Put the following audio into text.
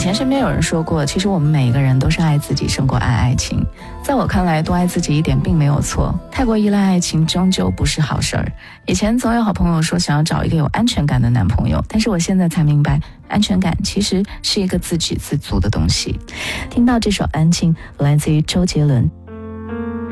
前身边有人说过，其实我们每一个人都是爱自己胜过爱爱情。在我看来，多爱自己一点并没有错，太过依赖爱情终究不是好事儿。以前总有好朋友说想要找一个有安全感的男朋友，但是我现在才明白，安全感其实是一个自给自足的东西。听到这首《安静》来自于周杰伦。